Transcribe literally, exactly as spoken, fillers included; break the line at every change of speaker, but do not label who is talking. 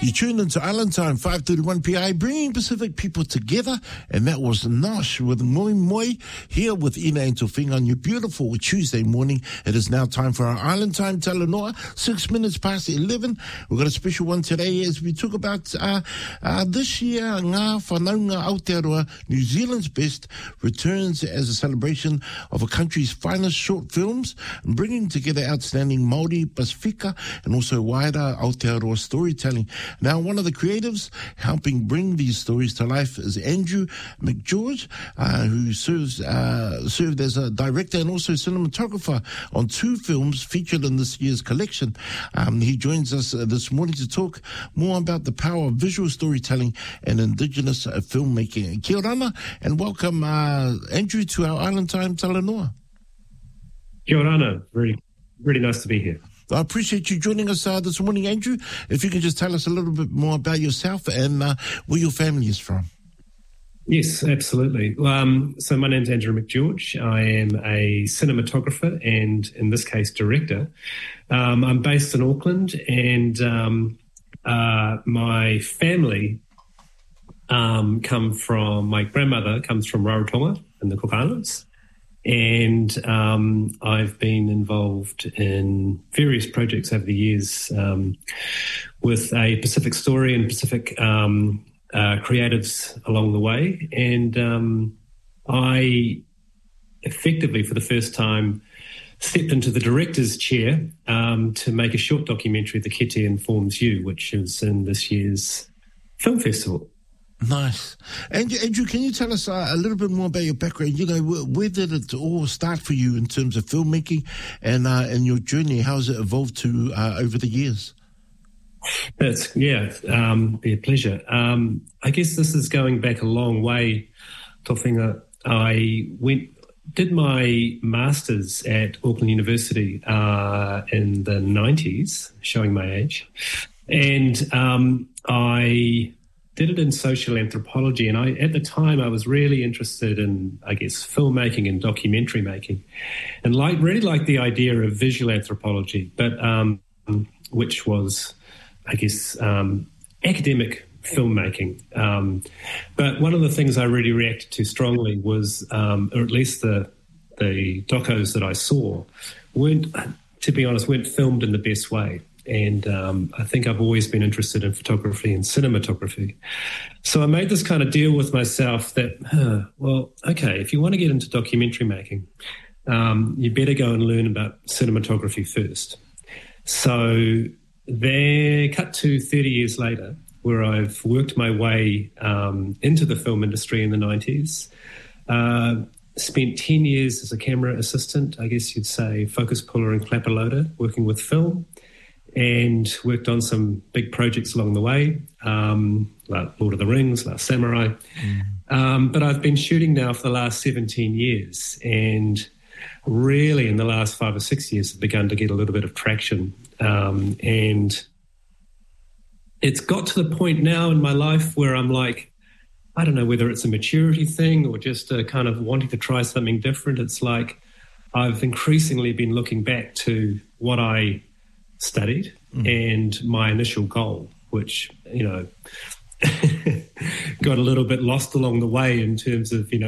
You tuned into Island Time, five thirty-one P I, bringing Pacific people together, and that was Nosh with Moi Moi, here with Ina and Tofinga on your beautiful Tuesday morning. It is now time for our Island Time Talanoa, six minutes past eleven. We've got a special one today as we talk about uh, uh, this year, Ngā Whanaunga Aotearoa, New Zealand's Best, returns as a celebration of a country's finest short films, bringing together outstanding Māori, Pasifika, and also wider Aotearoa storytelling. Now, one of the creatives helping bring these stories to life is Andrew McGeorge, uh, who serves uh, served as a director and also cinematographer on two films featured in this year's collection. Um, he joins us uh, this morning to talk more about the power of visual storytelling and Indigenous uh, filmmaking. Kia ora, and welcome, uh, Andrew, to our Island Time Talanoa.
Kia ora, very, really nice to be here.
I appreciate you joining us uh, this morning, Andrew. If you can just tell us a little bit more about yourself and uh, where your family is from.
Yes, absolutely. Um, so my name's Andrew McGeorge. I am a cinematographer and, in this case, director. Um, I'm based in Auckland, and um, uh, my family um, come from, my grandmother comes from Rarotonga in the Cook Islands. And um, I've been involved in various projects over the years um, with a Pacific story and Pacific um, uh, creatives along the way. And um, I effectively, for the first time, stepped into the director's chair um, to make a short documentary, The Kete Informs You, which is in this year's film festival.
Nice. Andrew, Andrew, can you tell us uh, a little bit more about your background? You know, where, where did it all start for you in terms of filmmaking and uh, and your journey? How has it evolved to uh, over the years?
It's, yeah, um, be a pleasure. Um, I guess this is going back a long way, Tofinga. I went, did my master's at Auckland University uh, in the nineties, showing my age. And um, I... did it in social anthropology, and I, at the time, I was really interested in, I guess, filmmaking and documentary making, and like really liked the idea of visual anthropology, but um, which was, I guess, um, academic filmmaking. Um, but one of the things I really reacted to strongly was, um, or at least the the docos that I saw, weren't, to be honest, weren't filmed in the best way. And um, I think I've always been interested in photography and cinematography. So I made this kind of deal with myself that, huh, well, okay, if you want to get into documentary making, um, you better go and learn about cinematography first. So there, cut to thirty years later, where I've worked my way um, into the film industry in the nineties, uh, spent ten years as a camera assistant, I guess you'd say focus puller and clapper loader, working with film, and worked on some big projects along the way, um, like Lord of the Rings, Last Samurai. Mm. Um, but I've been shooting now for the last seventeen years, and really in the last five or six years have begun to get a little bit of traction. Um, and it's got to the point now in my life where I'm like, I don't know whether it's a maturity thing or just a kind of wanting to try something different. It's like I've increasingly been looking back to what I studied mm. and my initial goal, which, you know, got a little bit lost along the way in terms of, you know,